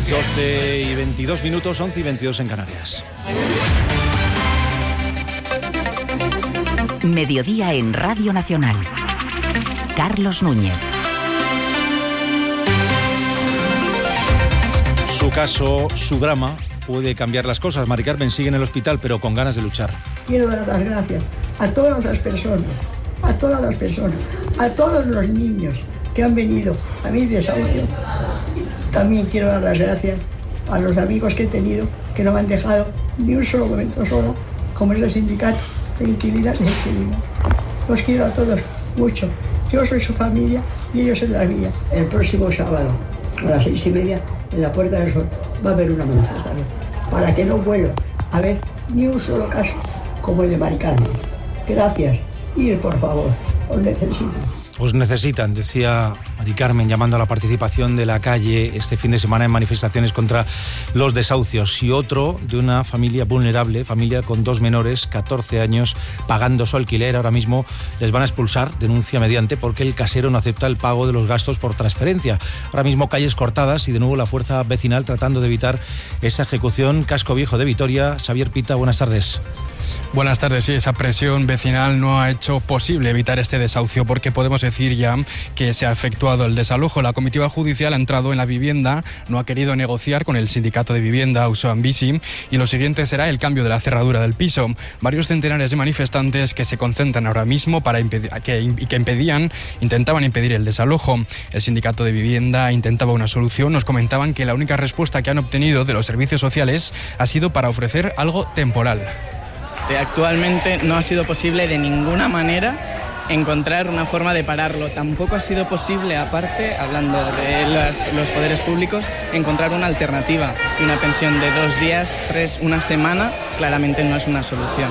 12:22, 11:22 en Canarias. Mediodía en Radio Nacional. Carlos Núñez. Su caso, su drama, puede cambiar las cosas. Mari Carmen sigue en el hospital, pero con ganas de luchar. Quiero dar las gracias a todas las personas, a todos los niños que han venido a mi desahucio. También quiero dar las gracias a los amigos que he tenido, que no me han dejado ni un solo momento sola, como es el sindicato de inquilinas y inquilinos. Los quiero a todos mucho. Yo soy su familia y ellos son la mía. El próximo sábado, a las 6:30, en la Puerta del Sol, va a haber una manifestación para que no vuelva a haber ni un solo caso como el de Mari Carmen. Gracias. Ir, por favor. Os necesito. Os necesitan, decía Mari Carmen, llamando a la participación de la calle este fin de semana en manifestaciones contra los desahucios. Y otro de una familia vulnerable, familia con 2 menores, 14 años, pagando su alquiler. Ahora mismo les van a expulsar, denuncia mediante, porque el casero no acepta el pago de los gastos por transferencia. Ahora mismo calles cortadas y de nuevo la fuerza vecinal tratando de evitar esa ejecución. Casco Viejo de Vitoria. Xavier Pita, buenas tardes. Buenas tardes. Sí, esa presión vecinal no ha hecho posible evitar este desahucio, porque podemos decir ya que se ha efectuado el desalojo. La comitiva judicial ha entrado en la vivienda, no ha querido negociar con el sindicato de vivienda Auzoan Bizi, y lo siguiente será el cambio de la cerradura del piso. Varios centenares de manifestantes que se concentran ahora mismo intentaban impedir el desalojo. El sindicato de vivienda intentaba una solución. Nos comentaban que la única respuesta que han obtenido de los servicios sociales ha sido para ofrecer algo temporal. Actualmente no ha sido posible de ninguna manera encontrar una forma de pararlo. Tampoco ha sido posible, aparte, hablando de los poderes públicos, encontrar una alternativa. Y una pensión de 2 días, 3, una semana, claramente no es una solución.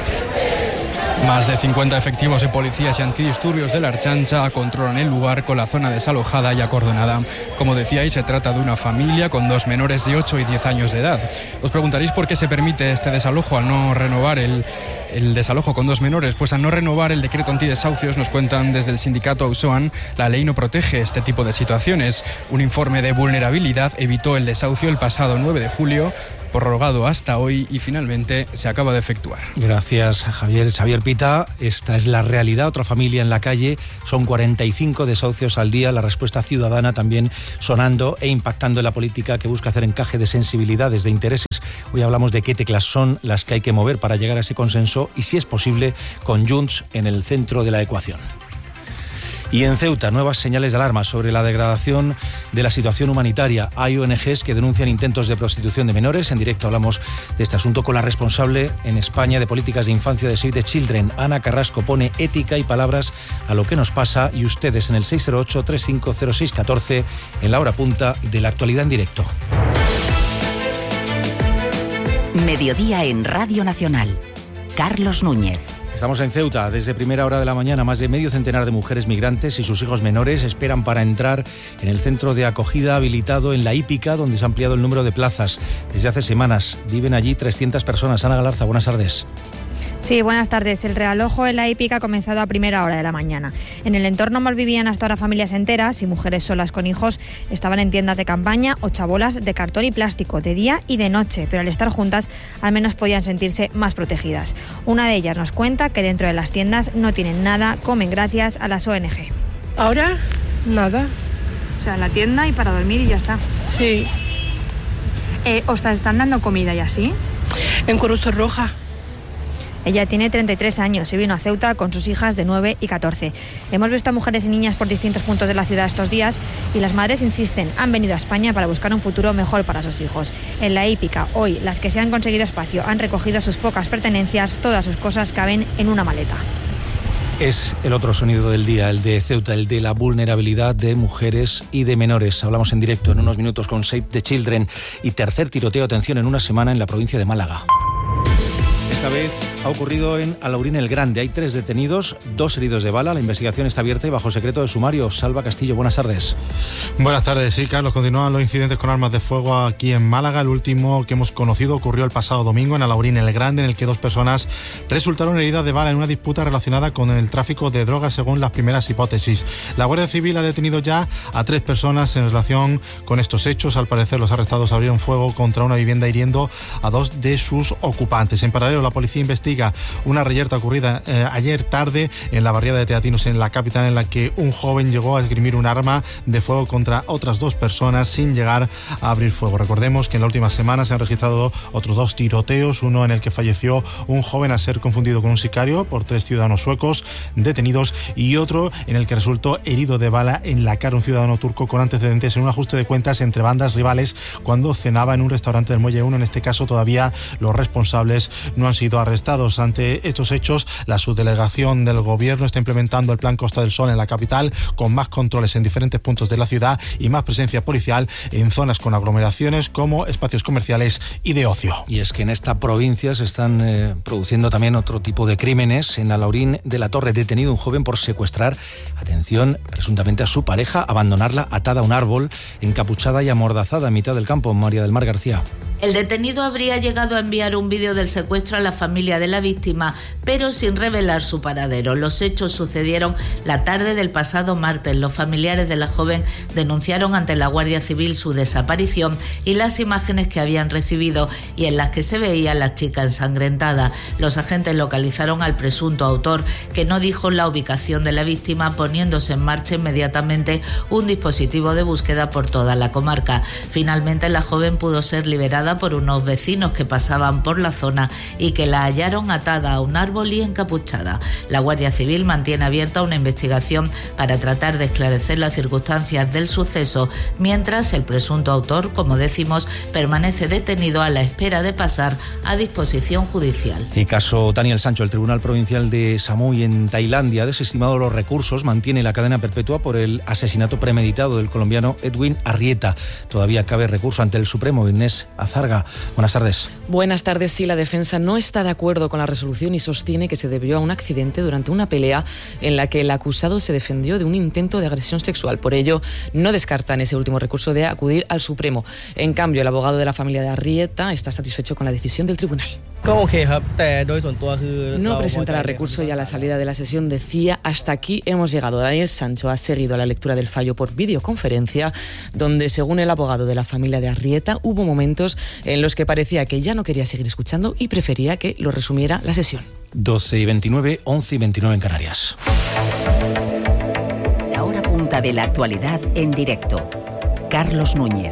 Más de 50 efectivos de policías y antidisturbios de la Ertzaintza controlan el lugar con la zona desalojada y acordonada. Como decíais, se trata de una familia con 2 menores de 8 y 10 años de edad. Os preguntaréis por qué se permite este desalojo al no renovar el desalojo con 2 menores. Pues al no renovar el decreto antidesahucios, nos cuentan desde el sindicato Auzoan, la ley no protege este tipo de situaciones. Un informe de vulnerabilidad evitó el desahucio el pasado 9 de julio, prorrogado hasta hoy, y finalmente se acaba de efectuar. Gracias, Javier. Xavier Pita, esta es la realidad. Otra familia en la calle, son 45 desahucios al día. La respuesta ciudadana también sonando e impactando en la política, que busca hacer encaje de sensibilidades, de intereses. Hoy hablamos de qué teclas son las que hay que mover para llegar a ese consenso y, si es posible, con Junts en el centro de la ecuación. Y en Ceuta, nuevas señales de alarma sobre la degradación de la situación humanitaria. Hay ONGs que denuncian intentos de prostitución de menores. En directo hablamos de este asunto con la responsable en España de políticas de infancia de Save the Children. Ana Carrasco pone ética y palabras a lo que nos pasa, y ustedes en el 608-350614 en la hora punta de la actualidad en directo. Mediodía en Radio Nacional. Carlos Núñez. Estamos en Ceuta. Desde primera hora de la mañana, más de medio centenar de mujeres migrantes y sus hijos menores esperan para entrar en el centro de acogida habilitado en La Hípica, donde se ha ampliado el número de plazas. Desde hace semanas viven allí 300 personas. Ana Galarza, buenas tardes. Sí, buenas tardes. El realojo en La Hípica ha comenzado a primera hora de la mañana. En el entorno malvivían hasta ahora familias enteras, y mujeres solas con hijos estaban en tiendas de campaña o chabolas de cartón y plástico, de día y de noche, pero al estar juntas al menos podían sentirse más protegidas. Una de ellas nos cuenta que dentro de las tiendas no tienen nada, comen gracias a las ONG. Ahora, nada. O sea, en la tienda y para dormir y ya está. Sí. ¿Os están dando comida y así? En Cruz Roja. Ella tiene 33 años y vino a Ceuta con sus hijas de 9 y 14. Hemos visto a mujeres y niñas por distintos puntos de la ciudad estos días, y las madres insisten, han venido a España para buscar un futuro mejor para sus hijos. En La Hípica, hoy, las que se han conseguido espacio han recogido sus pocas pertenencias, todas sus cosas caben en una maleta. Es el otro sonido del día, el de Ceuta, el de la vulnerabilidad de mujeres y de menores. Hablamos en directo en unos minutos con Save the Children. Y tercer tiroteo, atención, en una semana en la provincia de Málaga. Esta vez ha ocurrido en Alaurín el Grande. Hay 3 detenidos, 2 heridos de bala. La investigación está abierta y bajo secreto de sumario. Salva Castillo, buenas tardes. Buenas tardes, sí, Carlos. Continúan los incidentes con armas de fuego aquí en Málaga. El último que hemos conocido ocurrió el pasado domingo en Alaurín el Grande, en el que 2 personas resultaron heridas de bala en una disputa relacionada con el tráfico de drogas, según las primeras hipótesis. La Guardia Civil ha detenido ya a 3 personas en relación con estos hechos. Al parecer, los arrestados abrieron fuego contra una vivienda hiriendo a 2 de sus ocupantes. En paralelo, la policía investiga una reyerta ocurrida ayer tarde en la barriada de Teatinos, en la capital, en la que un joven llegó a esgrimir un arma de fuego contra otras 2 personas sin llegar a abrir fuego. Recordemos que en la última semana se han registrado otros 2 tiroteos, uno en el que falleció un joven al ser confundido con un sicario por 3 ciudadanos suecos detenidos, y otro en el que resultó herido de bala en la cara un ciudadano turco con antecedentes en un ajuste de cuentas entre bandas rivales cuando cenaba en un restaurante del Muelle 1. En este caso, todavía los responsables no han sido arrestados. Ante estos hechos, la subdelegación del Gobierno está implementando el Plan Costa del Sol en la capital, con más controles en diferentes puntos de la ciudad y más presencia policial en zonas con aglomeraciones como espacios comerciales y de ocio. Y es que en esta provincia se están produciendo también otro tipo de crímenes. En Alaurín de la Torre, detenido un joven por secuestrar, atención, presuntamente a su pareja, abandonarla atada a un árbol, encapuchada y amordazada en mitad del campo. María del Mar García. El detenido habría llegado a enviar un vídeo del secuestro a la familia de la víctima, pero sin revelar su paradero. Los hechos sucedieron la tarde del pasado martes. Los familiares de la joven denunciaron ante la Guardia Civil su desaparición y las imágenes que habían recibido y en las que se veía a la chica ensangrentada. Los agentes localizaron al presunto autor, que no dijo la ubicación de la víctima, poniéndose en marcha inmediatamente un dispositivo de búsqueda por toda la comarca. Finalmente, la joven pudo ser liberada por unos vecinos que pasaban por la zona y que la hallaron atada a un árbol y encapuchada. La Guardia Civil mantiene abierta una investigación para tratar de esclarecer las circunstancias del suceso, mientras el presunto autor, como decimos, permanece detenido a la espera de pasar a disposición judicial. Y caso Daniel Sancho, el Tribunal Provincial de Samui en Tailandia ha desestimado los recursos, mantiene la cadena perpetua por el asesinato premeditado del colombiano Edwin Arrieta. Todavía cabe recurso ante el Supremo. Inés Azarga, buenas tardes. Buenas tardes. Sí, la defensa no está de acuerdo con la resolución y sostiene que se debió a un accidente durante una pelea en la que el acusado se defendió de un intento de agresión sexual. Por ello, no descartan ese último recurso de acudir al Supremo. En cambio, el abogado de la familia de Arrieta está satisfecho con la decisión del tribunal. No presentará recurso y a la salida de la sesión decía: hasta aquí hemos llegado. Daniel Sancho ha seguido la lectura del fallo por videoconferencia, donde, según el abogado de la familia de Arrieta, hubo momentos en los que parecía que ya no quería seguir escuchando y prefería que lo resumiera la sesión. 12:29, 11:29 en Canarias. La hora punta de la actualidad en directo. Carlos Núñez.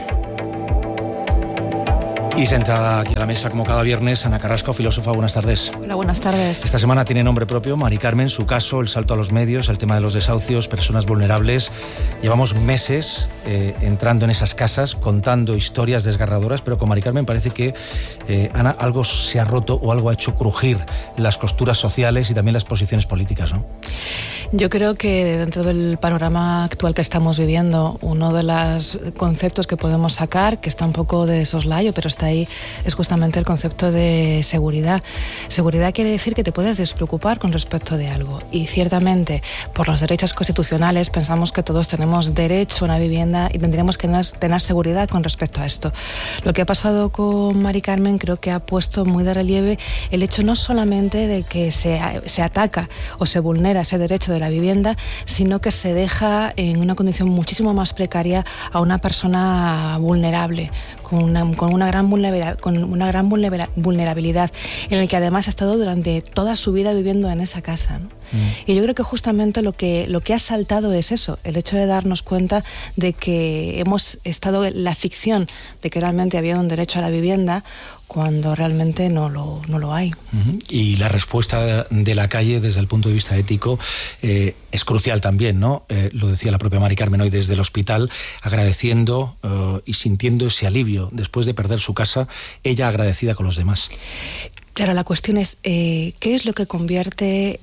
Y sentada aquí a la mesa, como cada viernes, Ana Carrasco, filósofa, buenas tardes. Hola, buenas tardes. Esta semana tiene nombre propio, Mari Carmen, su caso, el salto a los medios, el tema de los desahucios, personas vulnerables. Llevamos meses entrando en esas casas, contando historias desgarradoras, pero con Mari Carmen parece que, Ana, algo se ha roto o algo ha hecho crujir las costuras sociales y también las posiciones políticas, ¿no? Yo creo que dentro del panorama actual que estamos viviendo, uno de los conceptos que podemos sacar, que está un poco de soslayo, pero está ahí, es justamente el concepto de seguridad. Seguridad quiere decir que te puedes despreocupar con respecto de algo. Y ciertamente, por los derechos constitucionales, pensamos que todos tenemos derecho a una vivienda y tendríamos que tener seguridad con respecto a esto. Lo que ha pasado con Mari Carmen creo que ha puesto muy de relieve el hecho no solamente de que se ataca o se vulnera ese derecho de la vivienda, sino que se deja en una condición muchísimo más precaria a una persona vulnerable, con una gran vulnerabilidad, en el que además ha estado durante toda su vida viviendo en esa casa, ¿no? Y yo creo que justamente lo que ha saltado es eso, el hecho de darnos cuenta de que hemos estado en la ficción de que realmente había un derecho a la vivienda cuando realmente no lo hay. Y la respuesta de la calle desde el punto de vista ético es crucial también, ¿no? Lo decía la propia Mari Carmen hoy desde el hospital, agradeciendo y sintiendo ese alivio después de perder su casa, ella agradecida con los demás. Claro, la cuestión es ¿qué es lo que convierte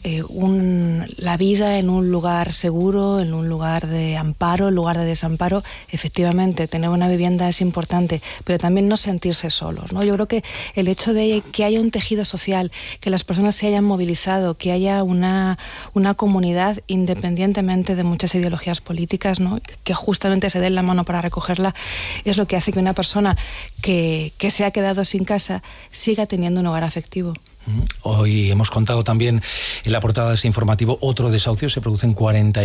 la vida en un lugar seguro, en un lugar de amparo, en lugar de desamparo? Efectivamente, tener una vivienda es importante, pero también no sentirse solos, ¿no? Yo creo que el hecho de que haya un tejido social, que las personas se hayan movilizado, que haya una comunidad, independientemente de muchas ideologías políticas, ¿no? Que justamente se den la mano para recogerla, es lo que hace que una persona que se ha quedado sin casa siga teniendo un hogar afectivo. Hoy hemos contado también en la portada de ese informativo otro desahucio. Se producen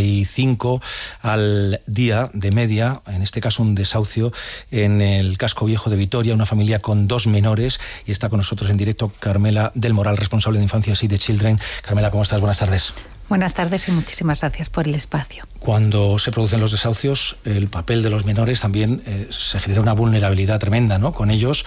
45 al día de media, en este caso un desahucio en el casco viejo de Vitoria, una familia con 2 menores, y está con nosotros en directo Carmela del Moral, responsable de Infancia Save the Children. Carmela, ¿cómo estás? Buenas tardes. Buenas tardes y muchísimas gracias por el espacio. Cuando se producen los desahucios, el papel de los menores también se genera una vulnerabilidad tremenda, ¿no? Con ellos,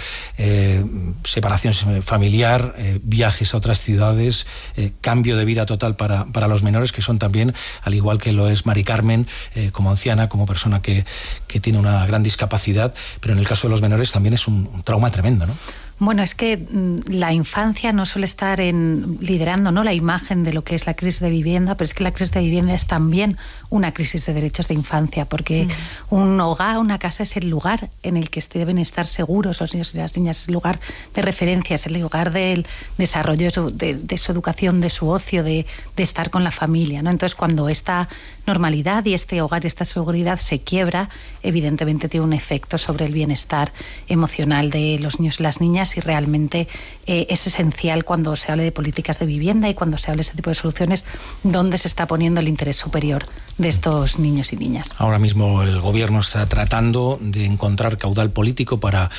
separación familiar, viajes a otras ciudades, cambio de vida total para los menores, que son también, al igual que lo es Mari Carmen, como anciana, como persona que tiene una gran discapacidad, pero en el caso de los menores también es un trauma tremendo, ¿no? Bueno, es que la infancia no suele estar liderando, ¿no?, la imagen de lo que es la crisis de vivienda, pero es que la crisis de vivienda es también una crisis de derechos de infancia, porque un hogar, una casa es el lugar en el que deben estar seguros los niños y las niñas, es el lugar de referencia, es el lugar del desarrollo de su educación, de su ocio, de estar con la familia, ¿no? Entonces, cuando esta normalidad y este hogar, esta seguridad se quiebra, evidentemente tiene un efecto sobre el bienestar emocional de los niños y las niñas, y realmente es esencial, cuando se hable de políticas de vivienda y cuando se hable de este tipo de soluciones, dónde se está poniendo el interés superior de estos niños y niñas. Ahora mismo el gobierno está tratando de encontrar caudal político para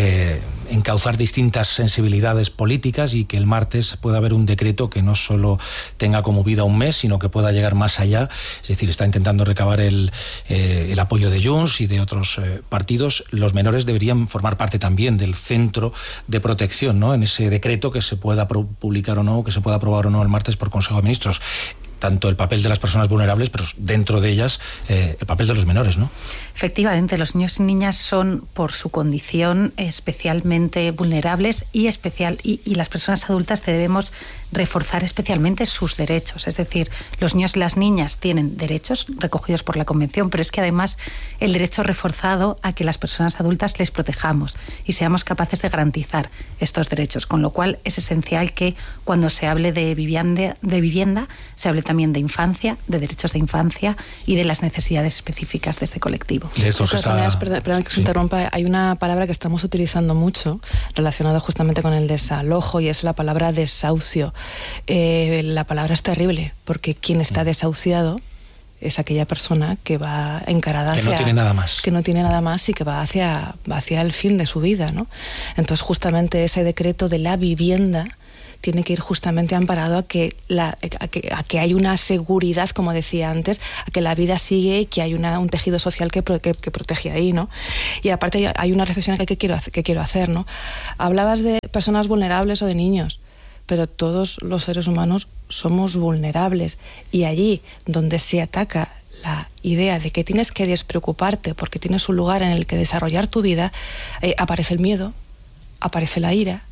encauzar distintas sensibilidades políticas, y que el martes pueda haber un decreto que no solo tenga como vida un mes, sino que pueda llegar más allá. Es decir, está intentando recabar el apoyo de Junts y de otros partidos. Los menores deberían formar parte también del centro de protección, ¿no?, en ese decreto que se pueda publicar o no, que se pueda aprobar o no el martes por Consejo de Ministros. Tanto el papel de las personas vulnerables, pero dentro de ellas el papel de los menores, ¿no? Efectivamente, los niños y niñas son, por su condición, especialmente vulnerables, y las personas adultas debemos reforzar especialmente sus derechos. Es decir, los niños y las niñas tienen derechos recogidos por la Convención, pero es que además el derecho reforzado a que las personas adultas les protejamos y seamos capaces de garantizar estos derechos, con lo cual es esencial que cuando se hable de vivienda se hable también de infancia, de derechos de infancia y de las necesidades específicas de este colectivo. De esto perdón que se interrumpa, hay una palabra que estamos utilizando mucho relacionada justamente con el desalojo, y es la palabra desahucio. La palabra es terrible, porque quien está desahuciado es aquella persona que va encarada hacia... Que no tiene nada más. Que no tiene nada más y que va hacia el fin de su vida, ¿no? Entonces, justamente ese decreto de la vivienda tiene que ir justamente amparado a que hay una seguridad, como decía antes, a que la vida sigue y que hay un tejido social que protege ahí, ¿no? Y aparte hay una reflexión que quiero hacer, ¿no? Hablabas de personas vulnerables o de niños, pero todos los seres humanos somos vulnerables, y allí donde se ataca la idea de que tienes que despreocuparte porque tienes un lugar en el que desarrollar tu vida, aparece el miedo, aparece la ira,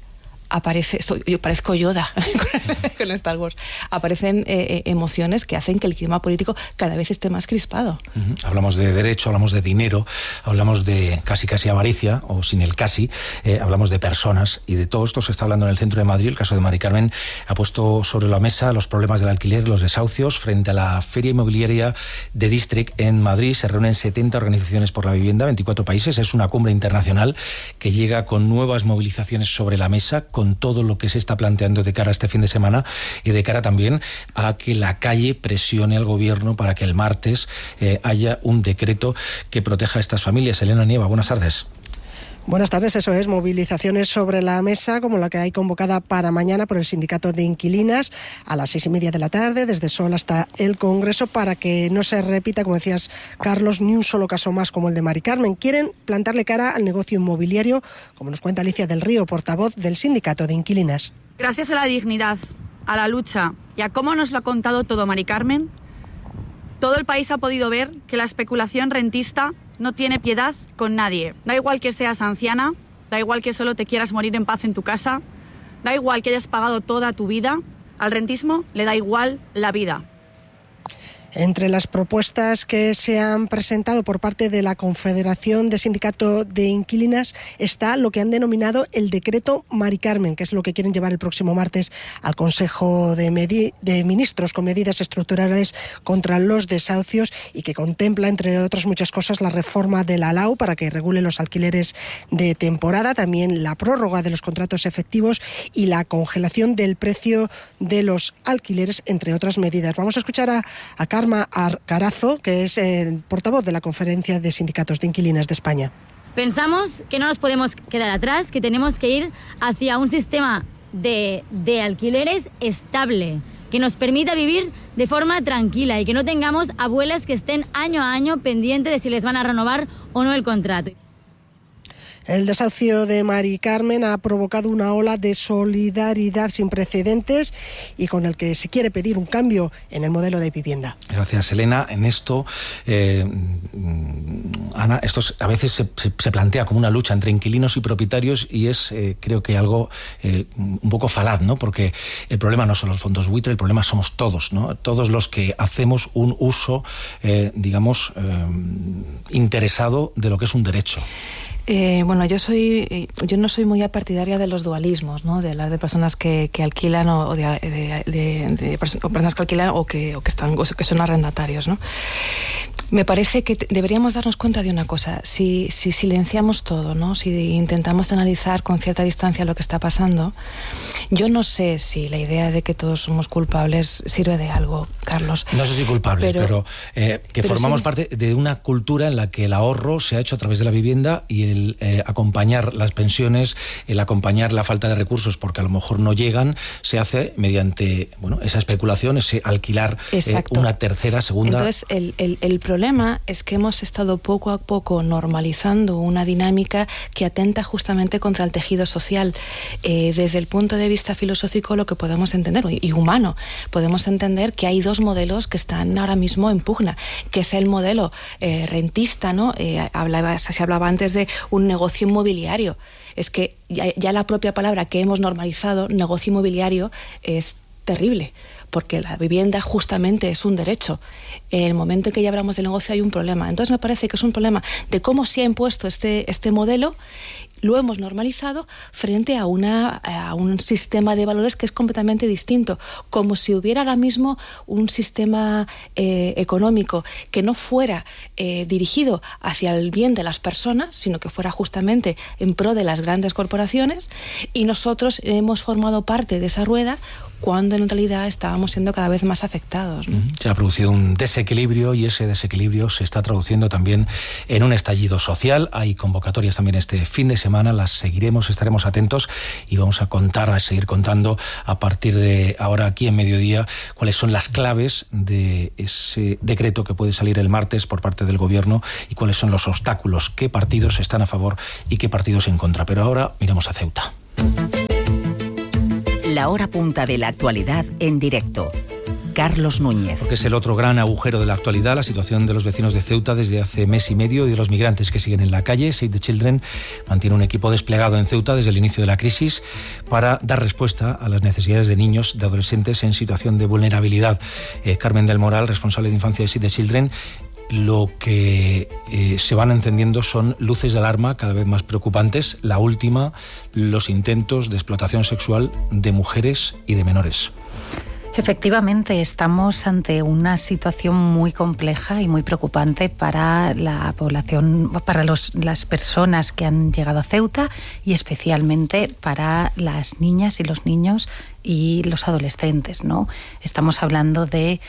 yo parezco Yoda con Star Wars, aparecen emociones que hacen que el clima político cada vez esté más crispado. Hablamos de derecho, hablamos de dinero, hablamos de casi avaricia, o sin el casi, hablamos de personas, y de todo esto se está hablando en el centro de Madrid. El caso de Mari Carmen ha puesto sobre la mesa los problemas del alquiler, los desahucios. Frente a la Feria Inmobiliaria de District en Madrid se reúnen 70 organizaciones por la vivienda, 24 países. Es una cumbre internacional que llega con nuevas movilizaciones sobre la mesa, con todo lo que se está planteando de cara a este fin de semana, y de cara también a que la calle presione al gobierno para que el martes haya un decreto que proteja a estas familias. Elena Nieva, buenas tardes. Buenas tardes, eso es, movilizaciones sobre la mesa como la que hay convocada para mañana por el Sindicato de Inquilinas a las 6:30 de la tarde, desde Sol hasta el Congreso, para que no se repita, como decías, Carlos, ni un solo caso más como el de Mari Carmen. Quieren plantarle cara al negocio inmobiliario, como nos cuenta Alicia del Río, portavoz del Sindicato de Inquilinas. Gracias a la dignidad, a la lucha y a cómo nos lo ha contado todo Mari Carmen, todo el país ha podido ver que la especulación rentista no tiene piedad con nadie. Da igual que seas anciana, da igual que solo te quieras morir en paz en tu casa, Da igual que hayas pagado toda tu vida, al rentismo le da igual la vida. Entre las propuestas que se han presentado por parte de la Confederación de Sindicato de Inquilinas está lo que han denominado el decreto Mari Carmen, que es lo que quieren llevar el próximo martes al Consejo de Ministros con medidas estructurales contra los desahucios y que contempla, entre otras muchas cosas, la reforma de la LAU para que regule los alquileres de temporada, también la prórroga de los contratos efectivos y la congelación del precio de los alquileres, entre otras medidas. Vamos a escuchar a Karma Arcarazo, que es portavoz de la Conferencia de Sindicatos de Inquilinas de España. Pensamos que no nos podemos quedar atrás, que tenemos que ir hacia un sistema de alquileres estable, que nos permita vivir de forma tranquila y que no tengamos abuelas que estén año a año pendientes de si les van a renovar o no el contrato. El desahucio de Mari Carmen ha provocado una ola de solidaridad sin precedentes y con el que se quiere pedir un cambio en el modelo de vivienda. Gracias, Elena. En esto, Ana, esto a veces se plantea como una lucha entre inquilinos y propietarios y es, creo que algo un poco falaz, ¿no? Porque el problema no son los fondos buitre, el problema somos todos, ¿no? Todos los que hacemos un uso, interesado de lo que es un derecho. Bueno, yo no soy muy partidaria de los dualismos, ¿no? De las de personas que alquilan o de personas que alquilan o que son arrendatarios, ¿no? Me parece que deberíamos darnos cuenta de una cosa. Si silenciamos todo, ¿no? Si intentamos analizar con cierta distancia lo que está pasando, yo no sé si la idea de que todos somos culpables sirve de algo, Carlos. No sé si culpables, pero formamos parte de una cultura en la que el ahorro se ha hecho a través de la vivienda y el acompañar las pensiones, el acompañar la falta de recursos porque a lo mejor no llegan, se hace mediante esa especulación, ese alquilar una tercera, segunda. Entonces el problema es que hemos estado poco a poco normalizando una dinámica que atenta justamente contra el tejido social. Desde el punto de vista filosófico, lo que podemos entender, y humano, podemos entender que hay dos modelos que están ahora mismo en pugna, que es el modelo rentista, ¿no? Se hablaba antes de un negocio inmobiliario. Es que ya la propia palabra que hemos normalizado, negocio inmobiliario, es terrible, porque la vivienda justamente es un derecho. En el momento en que ya hablamos del negocio hay un problema. Entonces me parece que es un problema de cómo se ha impuesto este modelo, lo hemos normalizado frente a un sistema de valores que es completamente distinto, como si hubiera ahora mismo un sistema económico que no fuera dirigido hacia el bien de las personas, sino que fuera justamente en pro de las grandes corporaciones, y nosotros hemos formado parte de esa rueda cuando en realidad estábamos siendo cada vez más afectados, ¿no? Se ha producido un desequilibrio y ese desequilibrio se está traduciendo también en un estallido social. Hay convocatorias también este fin de semana, las seguiremos, estaremos atentos y vamos a seguir contando a partir de ahora aquí en Mediodía cuáles son las claves de ese decreto que puede salir el martes por parte del Gobierno y cuáles son los obstáculos, qué partidos están a favor y qué partidos en contra. Pero ahora miramos a Ceuta. La hora punta de la actualidad en directo. Carlos Núñez. Porque es el otro gran agujero de la actualidad, la situación de los vecinos de Ceuta desde hace mes y medio y de los migrantes que siguen en la calle. Save the Children mantiene un equipo desplegado en Ceuta desde el inicio de la crisis para dar respuesta a las necesidades de niños, de adolescentes en situación de vulnerabilidad. Carmen del Moral, responsable de infancia de Save the Children, lo que se van encendiendo son luces de alarma cada vez más preocupantes. La última, los intentos de explotación sexual de mujeres y de menores. Efectivamente, estamos ante una situación muy compleja y muy preocupante para la población, para las personas que han llegado a Ceuta y especialmente para las niñas y los niños y los adolescentes, ¿no? Estamos hablando de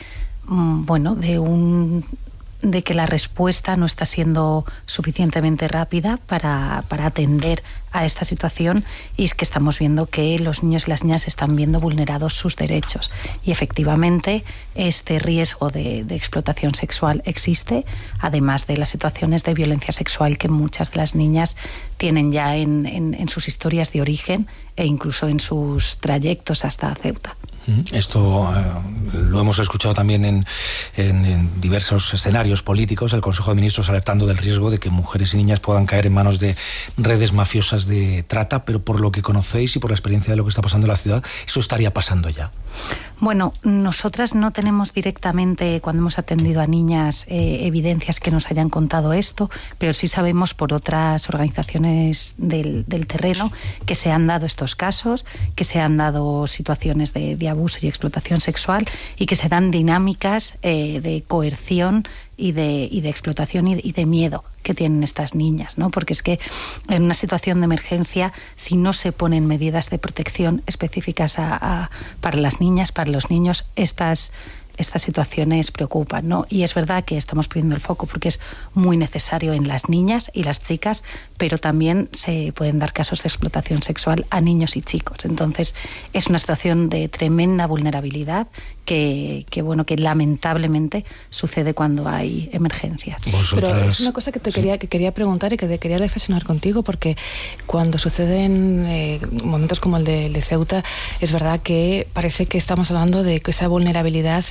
que la respuesta no está siendo suficientemente rápida para atender a esta situación, y es que estamos viendo que los niños y las niñas están viendo vulnerados sus derechos, y efectivamente este riesgo de explotación sexual existe, además de las situaciones de violencia sexual que muchas de las niñas tienen ya en sus historias de origen e incluso en sus trayectos hasta Ceuta. Esto lo hemos escuchado también en diversos escenarios políticos, el Consejo de Ministros alertando del riesgo de que mujeres y niñas puedan caer en manos de redes mafiosas de trata, pero por lo que conocéis y por la experiencia de lo que está pasando en la ciudad, eso estaría pasando ya. Bueno, nosotras no tenemos directamente, cuando hemos atendido a niñas, evidencias que nos hayan contado esto, pero sí sabemos por otras organizaciones del terreno que se han dado estos casos, que se han dado situaciones de abuso y explotación sexual y que se dan dinámicas de coerción y de explotación y de miedo que tienen estas niñas, ¿no? Porque es que en una situación de emergencia, si no se ponen medidas de protección específicas para las niñas, para los niños, estas situaciones preocupan, ¿no? Y es verdad que estamos poniendo el foco porque es muy necesario en las niñas y las chicas, pero también se pueden dar casos de explotación sexual a niños y chicos. Entonces, es una situación de tremenda vulnerabilidad que lamentablemente sucede cuando hay emergencias. Pero es una cosa que quería preguntar y que te quería reflexionar contigo, porque cuando suceden momentos como el de Ceuta, es verdad que parece que estamos hablando de que esa vulnerabilidad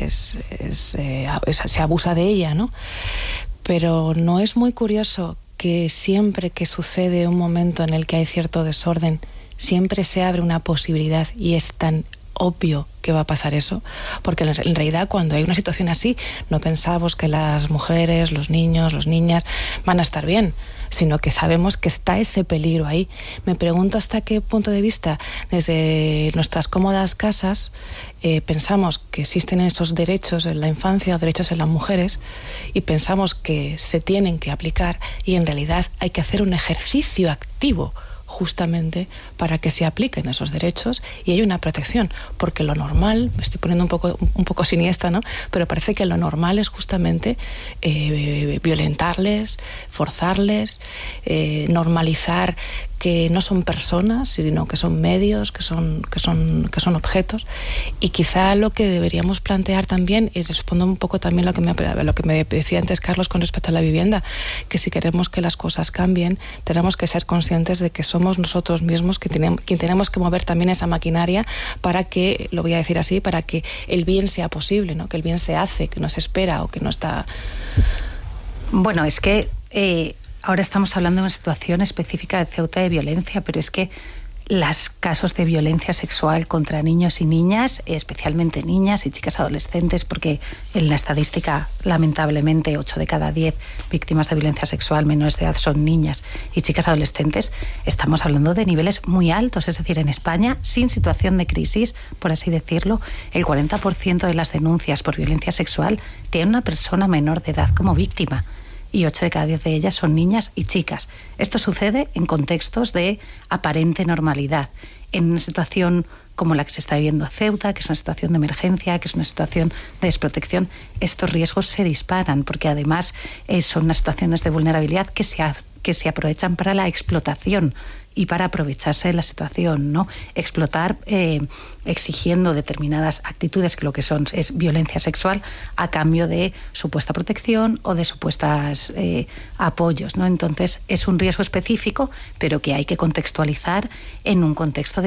se abusa de ella, ¿no? Pero no es muy curioso que siempre que sucede un momento en el que hay cierto desorden, siempre se abre una posibilidad, y es tan obvio que va a pasar eso, porque en realidad cuando hay una situación así no pensamos que las mujeres, los niños, las niñas van a estar bien, sino que sabemos que está ese peligro ahí. Me pregunto hasta qué punto de vista desde nuestras cómodas casas pensamos que existen esos derechos en la infancia o derechos en las mujeres y pensamos que se tienen que aplicar, y en realidad hay que hacer un ejercicio activo justamente para que se apliquen esos derechos y hay una protección, porque lo normal, me estoy poniendo un poco siniestra, ¿no? Pero parece que lo normal es justamente violentarles, forzarles, normalizar que no son personas, sino que son medios, que son objetos. Y quizá lo que deberíamos plantear también, y respondo un poco también lo que me decía antes Carlos con respecto a la vivienda, que si queremos que las cosas cambien, tenemos que ser conscientes de que somos nosotros mismos quien tenemos que mover también esa maquinaria para que, lo voy a decir así, para que el bien sea posible, ¿no? Que el bien se hace, que no se espera o que no está... Bueno, es que ahora estamos hablando de una situación específica de Ceuta de violencia, pero es que los casos de violencia sexual contra niños y niñas, especialmente niñas y chicas adolescentes, porque en la estadística, lamentablemente, 8 de cada 10 víctimas de violencia sexual menores de edad son niñas y chicas adolescentes, estamos hablando de niveles muy altos. Es decir, en España, sin situación de crisis, por así decirlo, el 40% de las denuncias por violencia sexual tiene una persona menor de edad como víctima, y 8 de cada 10 de ellas son niñas y chicas. Esto sucede en contextos de aparente normalidad. En una situación como la que se está viviendo en Ceuta, que es una situación de emergencia, que es una situación de desprotección, estos riesgos se disparan, porque además son unas situaciones de vulnerabilidad que se aprovechan para la explotación y para aprovecharse de la situación, ¿no? Explotar exigiendo determinadas actitudes que lo que son es violencia sexual a cambio de supuesta protección o de supuestas apoyos, ¿no? Entonces es un riesgo específico, pero que hay que contextualizar en un contexto de